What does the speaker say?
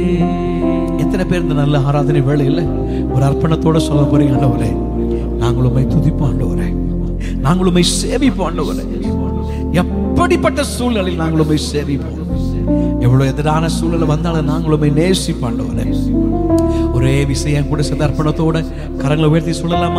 எத்தனை பேர் இந்த நல்ல ஆராதனை வேளையில் ஒரு அர்ப்பணத்தோட சொல்ல போறீங்க, ஆண்டவரே நாங்களுமே துதிப்போம், ஆண்டவரே நாங்களுமே சேவிப்போம், ஆண்டவரே எப்படிப்பட்ட சூழ்நிலையில் நாங்களுமே சேவிப்போம், எவ்வளவு எதிரான சூழ்நிலை வந்தாலும் நாங்களுமே நேசிப்போம், ஆண்டவரே. ஒரே விஷயம் கூட சில அர்ப்பணத்தோட கரங்களை உயர்த்தி சொல்லலாமா?